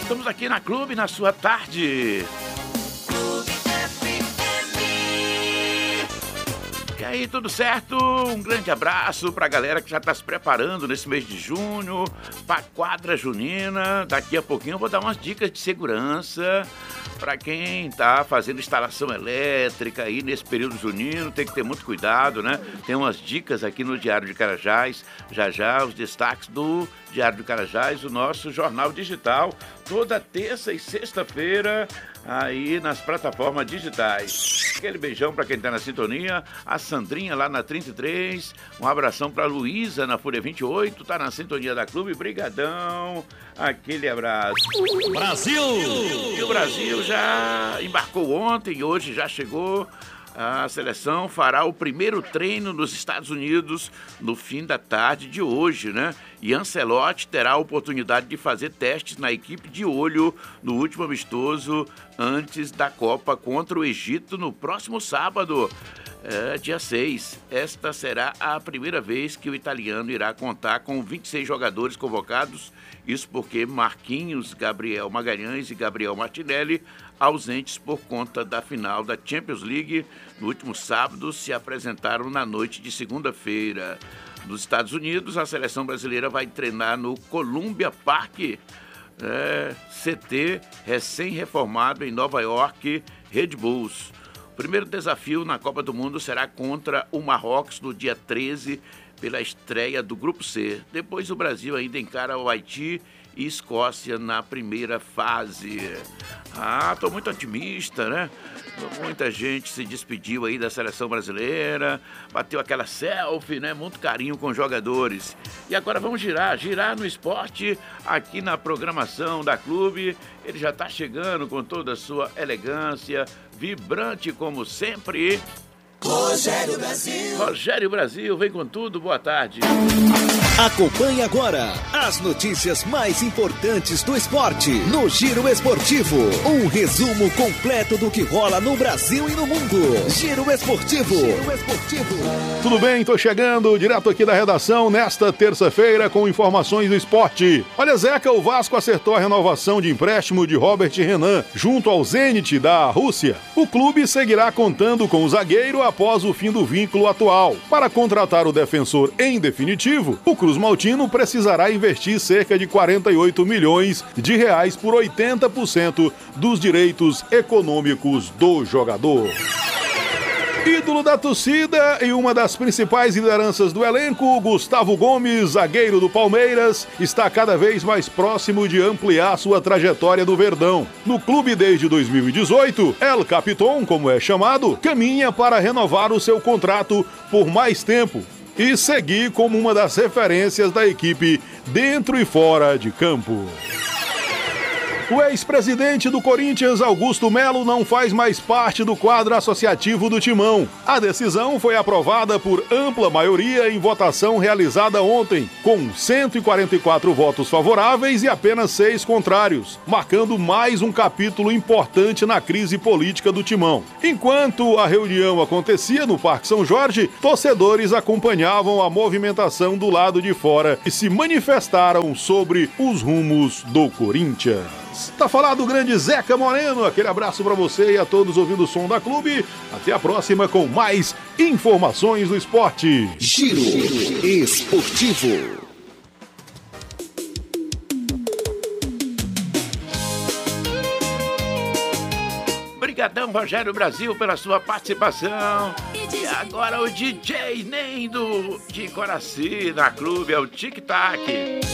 Estamos aqui na Clube, na sua tarde. E aí, tudo certo? Um grande abraço pra galera que já tá se preparando nesse mês de junho, pra quadra junina. Daqui a pouquinho eu vou dar umas dicas de segurança para quem tá fazendo instalação elétrica aí nesse período junino. Tem que ter muito cuidado, né? Tem umas dicas aqui no Diário de Carajás, já os destaques do Diário de Carajás, o nosso jornal digital, toda terça e sexta-feira aí nas plataformas digitais. Aquele beijão para quem tá na sintonia, a Sandrinha lá na 33, um abração para Luísa na Fúria 28, tá na sintonia da Clube, brigadão, aquele abraço. Brasil! E o Brasil já embarcou ontem e hoje já chegou. A seleção fará o primeiro treino nos Estados Unidos no fim da tarde de hoje, né? E Ancelotti terá a oportunidade de fazer testes na equipe de olho no último amistoso antes da Copa contra o Egito no próximo sábado, dia 6. Esta será a primeira vez que o italiano irá contar com 26 jogadores convocados, isso porque Marquinhos, Gabriel Magalhães e Gabriel Martinelli, ausentes por conta da final da Champions League no último sábado, se apresentaram na noite de segunda-feira. Nos Estados Unidos, a seleção brasileira vai treinar no Columbia Park, CT recém-reformado em Nova York, Red Bulls. O primeiro desafio na Copa do Mundo será contra o Marrocos no dia 13, pela estreia do Grupo C. Depois o Brasil ainda encara o Haiti e Escócia na primeira fase. Tô muito otimista, né? Muita gente se despediu aí da seleção brasileira, bateu aquela selfie, né? Muito carinho com os jogadores. E agora vamos girar no esporte, aqui na programação da Clube. Ele já está chegando com toda a sua elegância, vibrante como sempre. Rogério Brasil. Rogério Brasil, vem com tudo, boa tarde. Acompanhe agora as notícias mais importantes do esporte no Giro Esportivo. Um resumo completo do que rola no Brasil e no mundo. Giro Esportivo. Giro Esportivo. Tudo bem, tô chegando direto aqui da redação nesta terça-feira com informações do esporte. Olha, Zeca, o Vasco acertou a renovação de empréstimo de Robert Renan junto ao Zenit da Rússia. O clube seguirá contando com o zagueiro após o fim do vínculo atual. Para contratar o defensor em definitivo, o Cruz Maltino precisará investir cerca de 48 milhões de reais por 80% dos direitos econômicos do jogador. Ídolo da torcida e uma das principais lideranças do elenco, Gustavo Gomes, zagueiro do Palmeiras, está cada vez mais próximo de ampliar sua trajetória do Verdão. No clube desde 2018, El Capitão, como é chamado, caminha para renovar o seu contrato por mais tempo e seguir como uma das referências da equipe dentro e fora de campo. O ex-presidente do Corinthians, Augusto Melo, não faz mais parte do quadro associativo do Timão. A decisão foi aprovada por ampla maioria em votação realizada ontem, com 144 votos favoráveis e apenas 6 contrários, marcando mais um capítulo importante na crise política do Timão. Enquanto a reunião acontecia no Parque São Jorge, torcedores acompanhavam a movimentação do lado de fora e se manifestaram sobre os rumos do Corinthians. Tá falado o grande Zeca Moreno, aquele abraço pra você e a todos ouvindo o som da Clube. Até a próxima com mais informações do esporte. Giro Esportivo. Obrigadão, Rogério Brasil, pela sua participação. E agora o DJ Nendo de Coraci na Clube, é o Tic Tac.